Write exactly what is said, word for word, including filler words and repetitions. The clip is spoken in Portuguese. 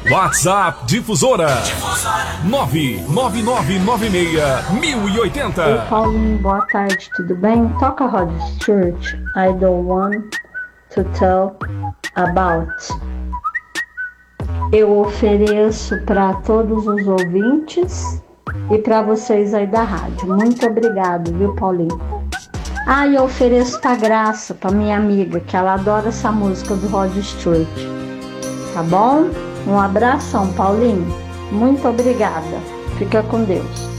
WhatsApp Difusora nove nove nove nove seis mil e oitenta. Oi, Paulinho, boa tarde, tudo bem? Toca Rod Stewart, I don't want to talk about. Eu ofereço para todos os ouvintes e para vocês aí da rádio. Muito obrigado, viu, Paulinho? Ah, e eu ofereço pra Graça, pra minha amiga, que ela adora essa música do Rod Stewart. Tá bom? Um abração, Paulinho. Muito obrigada. Fica com Deus.